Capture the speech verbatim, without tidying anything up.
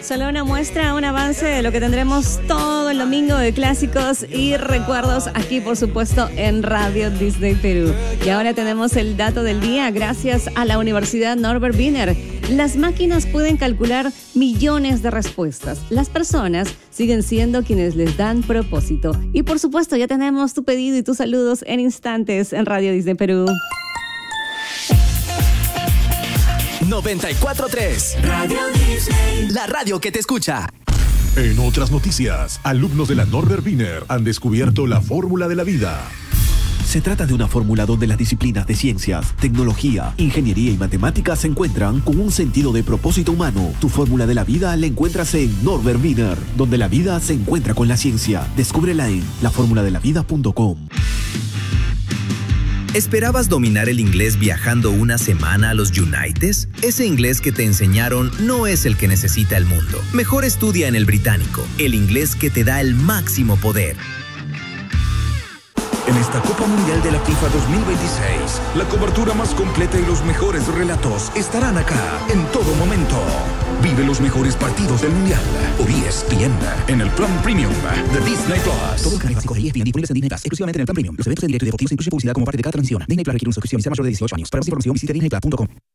Solo una muestra, un avance de lo que tendremos todo el domingo de clásicos y recuerdos aquí, por supuesto, en Radio Disney Perú. Y ahora tenemos el dato del día gracias a la Universidad Norbert Wiener. Las máquinas pueden calcular millones de respuestas. Las personas siguen siendo quienes les dan propósito. Y por supuesto, ya tenemos tu pedido y tus saludos en instantes en Radio Disney Perú. noventa y cuatro punto tres Radio Disney, la radio que te escucha. En otras noticias, alumnos de la Norbert Wiener han descubierto la fórmula de la vida. Se trata de una fórmula donde las disciplinas de ciencias, tecnología, ingeniería y matemáticas se encuentran con un sentido de propósito humano. Tu fórmula de la vida la encuentras en Norbert Wiener, donde la vida se encuentra con la ciencia. Descúbrela en la fórmula de la vida punto com. ¿Esperabas dominar el inglés viajando una semana a los Unites? Ese inglés que te enseñaron no es el que necesita el mundo. Mejor estudia en el británico, el inglés que te da el máximo poder. En esta Copa Mundial de la FIFA dos mil veintiséis, la cobertura más completa y los mejores relatos estarán acá en todo momento. Vive los mejores partidos del Mundial por E S P N en el plan Premium de Disney Plus. Todos los canales básicos de E S P N disponibles en Disney Plus, exclusivamente en el plan Premium. Los eventos en directo y deportivos incluyen publicidad como parte de cada transmisión. Disney Plus requiere una suscripción y ser mayor de dieciocho años. Para más información visite disney plus punto com.